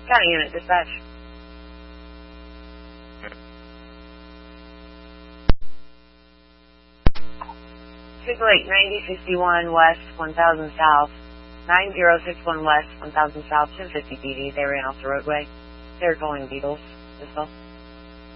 County unit dispatch. Signal 9061 west, 1000 south. 9061 west, 1000 south, 1050 PD. They ran off the roadway. They're going Beatles. This